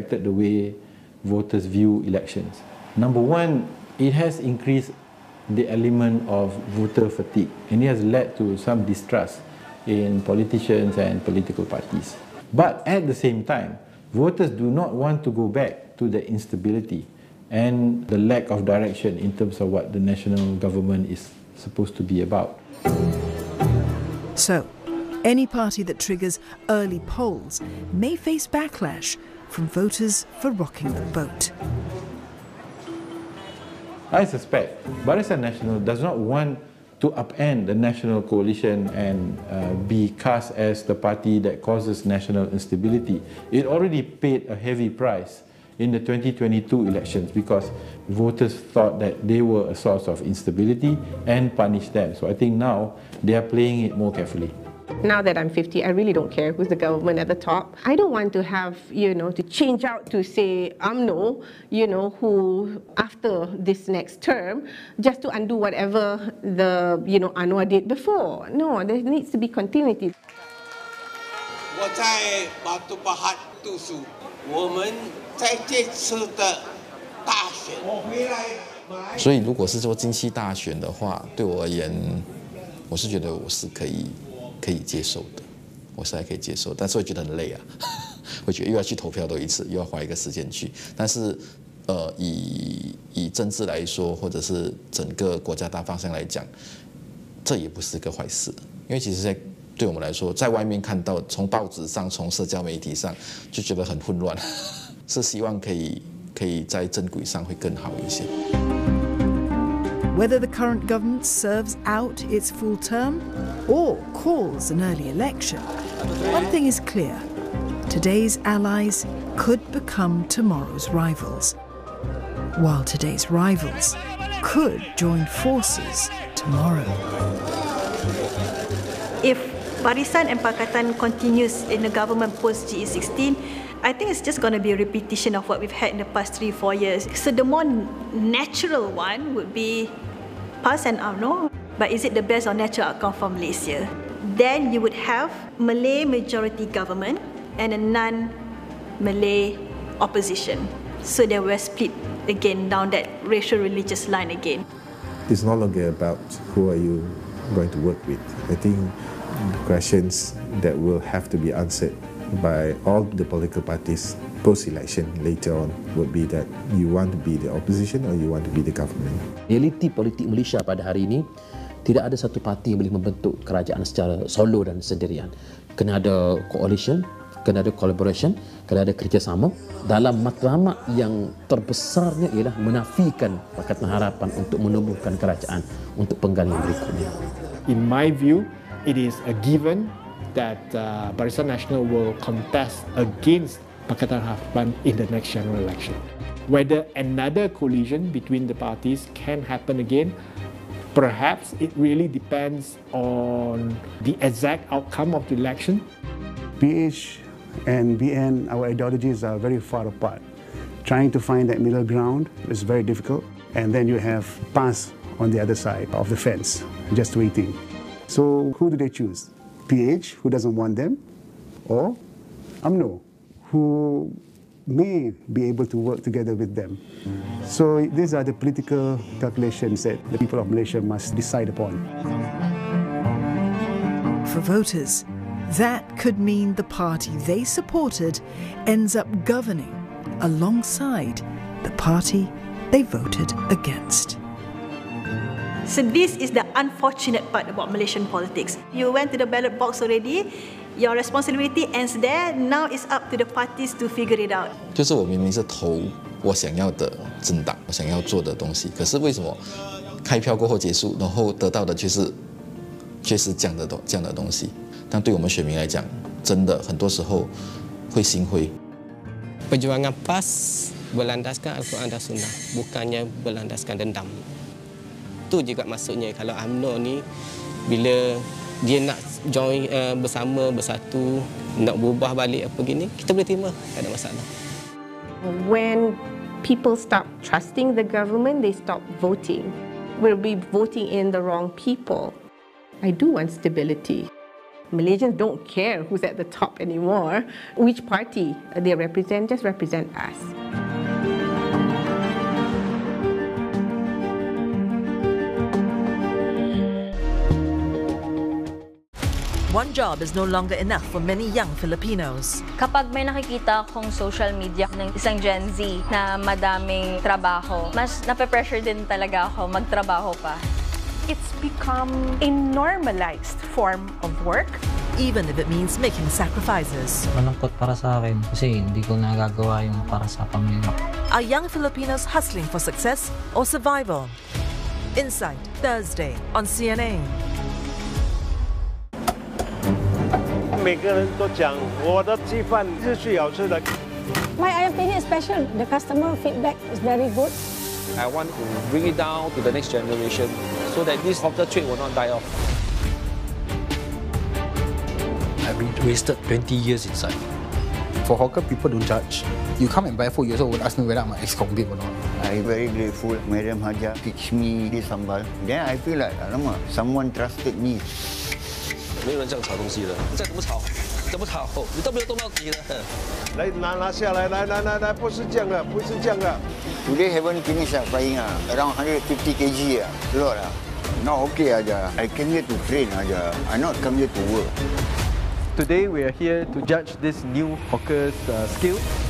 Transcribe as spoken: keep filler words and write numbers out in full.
affected the way voters view elections. Number one, it has increased the element of voter fatigue, and it has led to some distrust in politicians and political parties. But at the same time, voters do not want to go back to the instability and the lack of direction in terms of what the national government is supposed to be about. So, any party that triggers early polls may face backlash from voters for rocking the boat. I suspect Barisan Nasional does not want to upend the national coalition and uh, be cast as the party that causes national instability. It already paid a heavy price in the twenty twenty-two elections because voters thought that they were a source of instability and punished them. So I think now they are playing it more carefully. Now that I'm fifty, I really don't care who's the government at the top. I don't want to have, you know, to change out to say U M N O, you know, who after this next term, just to undo whatever the, you know, Anwar did before. No, there needs to be continuity. 我在马杜巴哈读书，我们在这次的大选，我回来。 所以，如果是说经济大选的话，对我而言，我是觉得我是可以。 可以接受的，我是还可以接受，但是会觉得很累啊，会觉得又要去投票多一次，又要花一个时间去。但是，呃，以以政治来说，或者是整个国家大方向来讲，这也不是个坏事。因为其实，在对我们来说，在外面看到，从报纸上、从社交媒体上，就觉得很混乱，是希望可以可以在正轨上会更好一些。 Whether the current government serves out its full term or calls an early election, one thing is clear. Today's allies could become tomorrow's rivals, while today's rivals could join forces tomorrow. If Barisan and Pakatan continues in the government post-G E sixteen, I think it's just going to be a repetition of what we've had in the past three, four years. So the more natural one would be PAS and U M N O, but is it the best or natural outcome for Malaysia? Then you would have Malay majority government and a non-Malay opposition. So they were split again down that racial religious line again. It's no longer about who are you going to work with. I think questions that will have to be answered by all the political parties post-election later on would be that you want to be the opposition or you want to be the government. Realiti politik Malaysia pada hari ini, tidak ada satu parti yang boleh membentuk kerajaan secara solo dan sendirian. Kena ada coalition, kena ada collaboration, kena ada kerjasama. Dalam matlamat yang terbesarnya ialah menafikan Pakatan Harapan untuk menubuhkan kerajaan untuk penggalian berikutnya. In my view, it is a given that uh, Barisan Nasional will contest against Pakatan Harapan in the next general election. Whether another collision between the parties can happen again, perhaps it really depends on the exact outcome of the election. P H and B N, our ideologies are very far apart. Trying to find that middle ground is very difficult. And then you have PAS on the other side of the fence, just waiting. So who do they choose? P H, who doesn't want them, or U M N O, who may be able to work together with them. So these are the political calculations that the people of Malaysia must decide upon. For voters, that could mean the party they supported ends up governing alongside the party they voted against. So this is the unfortunate part about Malaysian politics. You went to the ballot box already, your responsibility ends there, now it's up to the parties to figure it out. 就是我明明是投我想要的政党，我想要做的东西，可是为什么开票过后结束，然后得到的却是却是这样的东这样的东西？但对我们选民来讲，真的很多时候会心灰。 Perjuangan PAS berlandaskan Al-Quran dan Sunnah, bukannya berlandaskan dendam. Itu juga maksudnya kalau U M N O ni bila dia nak join uh, bersama bersatu nak berubah balik apa gini kita boleh terima, tak ada masalah. When people stop trusting the government, they stop voting. We'll be voting in the wrong people. I do want stability. Malaysians don't care who's at the top anymore. Which party they represent, just represent us. One job is no longer enough for many young Filipinos. Kapag may nakikita akong social media ng isang Gen Z na madaming trabaho, mas nape-pressure din talaga ako magtrabaho pa. It's become a normalized form of work. Even if it means making sacrifices. Malungkot para sa akin kasi hindi ko nagagawa yung para sa pamilya. Are young Filipinos hustling for success or survival? Insight, Thursday on C N A. 每个人都讲我的鸡饭是最好吃的。 My opinion is special. The customer feedback is very good. I want to bring it down to the next generation so that this hawker trade will not die off. I've been wasted twenty years inside. For hawker, people don't judge. You come and buy food, you also would ask me whether I'm an ex-convict or not. I'm very grateful. Madam Haja teach me this sambal. Then I feel like, alamak, someone trusted me. 没有人这样炒东西的，再怎么炒，怎么炒，你都没有动到底的。 来拿拿下来，来来来来，不是这样的，不是这样的。 Today haven't finished ah, frying ah, around one hundred fifty kilograms ah, a lot ah. Not okay aja. I came here to train aja. I not come here to work. Today we are here to judge this new hawker's uh, skill.